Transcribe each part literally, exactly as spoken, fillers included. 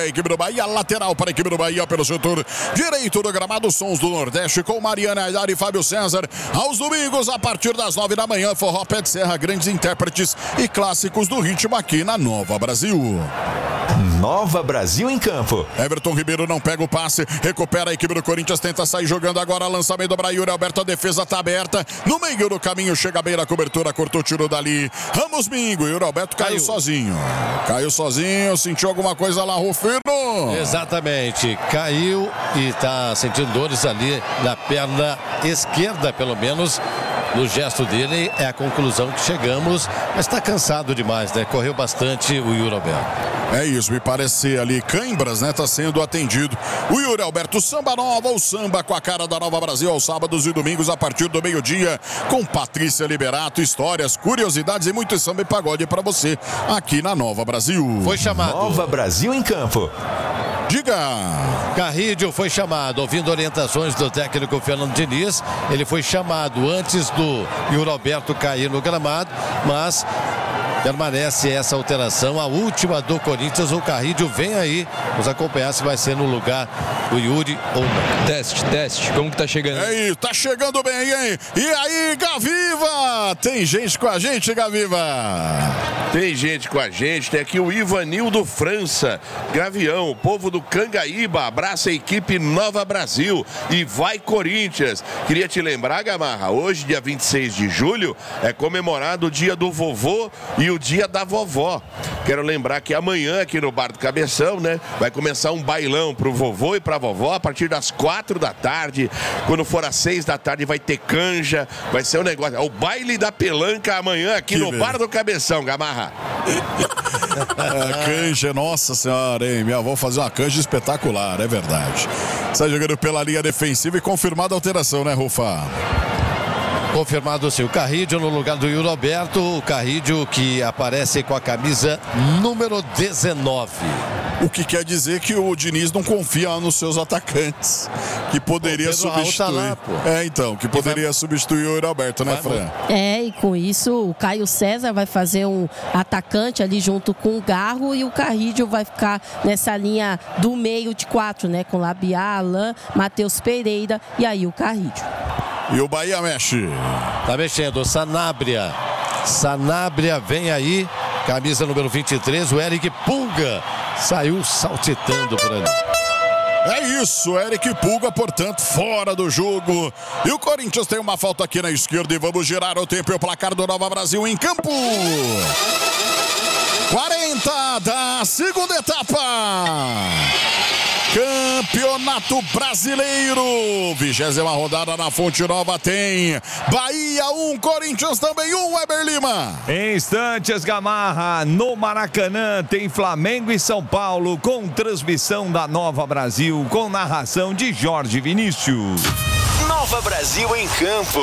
A equipe do Bahia, lateral para a equipe do Bahia pelo setor direito do gramado, Sons do Nordeste com Mariana Aidar e Fábio César. Aos domingos, a partir das nove da manhã, Forró Pé de Serra, grandes intérpretes e clássicos do ritmo aqui na Nova Brasil. Nova Brasil em campo. Everton Ribeiro não pega o passe, recupera a equipe do Corinthians, tenta sair jogando agora, lançamento para Yuri Alberto, a defesa tá aberta, no meio do caminho, chega a beira, a cobertura, cortou o tiro dali, Ramos Mingo, Yuri Alberto caiu, caiu sozinho, caiu sozinho, sentiu alguma coisa lá, Rufino? Exatamente, caiu e tá sentindo dores ali na perna esquerda, pelo menos. No gesto dele é a conclusão que chegamos, mas está cansado demais, né? Correu bastante o Yuri Alberto. É isso, me parece ali, Cãibras, né? Tá sendo atendido. O Yuri Alberto, Samba Nova, o samba com a cara da Nova Brasil aos sábados e domingos a partir do meio-dia, com Patrícia Liberato, histórias, curiosidades e muito samba e pagode para você aqui na Nova Brasil. Foi chamado. Nova Brasil em campo. Diga! Carrídio foi chamado, ouvindo orientações do técnico Fernando Diniz. Ele foi chamado antes do Yuri Alberto cair no gramado, mas permanece essa alteração, a última do Corinthians. O Carrídio vem aí nos acompanhar se vai ser no lugar do Yuri ou não. Teste, teste, como que tá chegando? É aí, tá chegando bem, hein? E aí, Gaviva? Tem gente com a gente, Gaviva? Tem gente com a gente, tem aqui o Ivanildo França, Gavião, povo do Cangaíba, abraça a equipe Nova Brasil e vai Corinthians. Queria te lembrar, Gamarra, hoje, dia vinte e seis de julho, é comemorado o dia do vovô e o dia da vovó. Quero lembrar que amanhã aqui no Bar do Cabeção, né, vai começar um bailão pro vovô e pra vovó a partir das quatro da tarde. Quando for às seis da tarde vai ter canja, vai ser um negócio. É o baile da pelanca amanhã aqui que no bem. Bar do Cabeção, Gamarra. É, canja, nossa senhora, hein? Minha avó fazia uma canja espetacular, é verdade. Sai jogando pela linha defensiva e confirmada a alteração, né, Rufa? Confirmado sim, o Carrídio no lugar do Yuri Alberto, o Carrídio que aparece com a camisa número dezenove. O que quer dizer que o Diniz não confia nos seus atacantes, que poderia pô, substituir. Tá lá, é, então, que poderia vai... substituir o Yuri Alberto, né, Fran? É, e com isso o Caio César vai fazer um atacante ali junto com o Garro e o Carrídio vai ficar nessa linha do meio de quatro, né, com Labiá, Alain, Matheus Pereira e aí o Carrídio. E o Bahia mexe. Tá mexendo, Sanabria. Sanabria vem aí, camisa número vinte e três, o Eric Pulga saiu saltitando por ali. É isso, Eric Pulga, portanto, fora do jogo. E o Corinthians tem uma falta aqui na esquerda e vamos girar o tempo e o placar do Nova Brasil em campo. quarenta da segunda etapa. Campeonato Brasileiro, vigésima rodada na Fonte Nova tem Bahia um, Corinthians também um, Weber Lima. Em instantes, Gamarra, no Maracanã tem Flamengo e São Paulo com transmissão da Nova Brasil com narração de Jorge Vinícius. Nova Brasil em campo.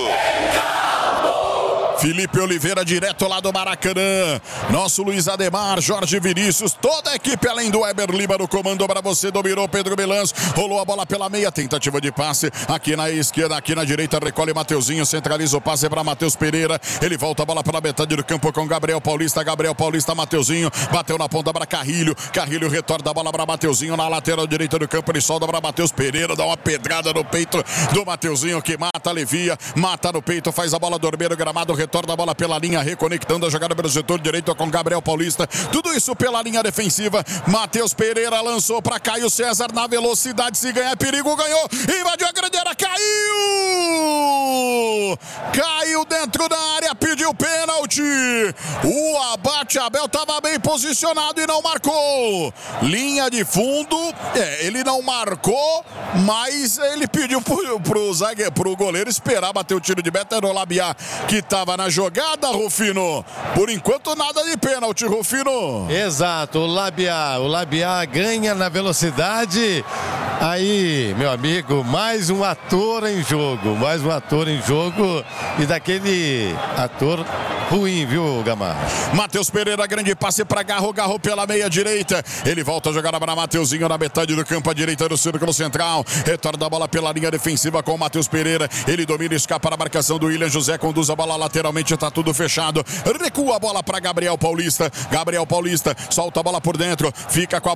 Felipe Oliveira, direto lá do Maracanã. Nosso Luiz Ademar, Jorge Vinícius, toda a equipe, além do Weber Lima no comando para você. Dominou Pedro Belans, rolou a bola pela meia, tentativa de passe aqui na esquerda, aqui na direita, recolhe Mateuzinho, centraliza o passe para Matheus Pereira. Ele volta a bola pela metade do campo com Gabriel Paulista. Gabriel Paulista, Mateuzinho, bateu na ponta para Carrilho. Carrilho retorna a bola para Mateuzinho na lateral direita do campo. Ele solta para Matheus Pereira, dá uma pedrada no peito do Mateuzinho que mata, alivia, mata no peito, faz a bola dormir no gramado. Retorna a bola pela linha, reconectando a jogada pelo setor direito com Gabriel Paulista. Tudo isso pela linha defensiva. Matheus Pereira lançou para Caio César na velocidade. Se ganhar perigo, ganhou. Invadiu a grande área, caiu! Caiu dentro da área, pediu pênalti. O Abate Abel estava bem posicionado e não marcou. Linha de fundo, é, ele não marcou, mas ele pediu pro, pro, zague, pro goleiro esperar bater o tiro de meta. Era o Labiá que estava na jogada, Rufino. Por enquanto, nada de pênalti, Rufino. Exato, o Labiá, o Labiá ganha na velocidade. Aí, meu amigo, mais um ator em jogo, mais um ator em jogo e daquele ator ruim, viu, Gamarra? Matheus Pereira, grande passe para Garro, Garro pela meia direita. Ele volta a jogar para Mateuzinho na metade do campo, à direita do círculo central. Retorna a bola pela linha defensiva com o Matheus Pereira. Ele domina e escapa na marcação do William José, conduz a bola lateralmente, tá tudo fechado. Recua a bola para Gabriel Paulista. Gabriel Paulista solta a bola por dentro, fica com a